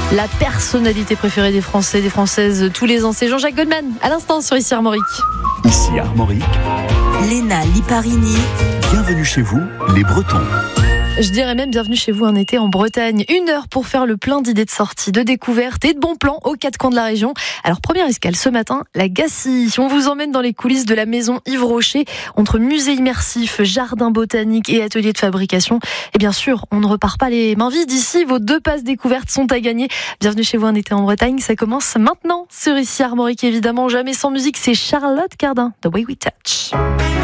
La personnalité préférée des Français, des Françaises, tous les ans, c'est Jean-Jacques Goldman, à l'instant sur Ici Armorique. Ici Armorique, Léna Liparini. bienvenue chez vous, les Bretons. Je dirais même bienvenue chez vous un été en Bretagne. 1 heure pour faire le plein d'idées de sorties, de découvertes et de bons plans aux 4 coins de la région. Alors première escale ce matin, la Gacilly. On vous emmène dans les coulisses de la maison Yves Rocher, entre musée immersif, jardin botanique et atelier de fabrication. Et bien sûr, on ne repart pas les mains vides ici. Vos 2 passes découvertes sont à gagner. Bienvenue chez vous un été en Bretagne. Ça commence maintenant sur Ici Armorique, évidemment. Jamais sans musique, c'est Charlotte Cardin, The Way We Touch.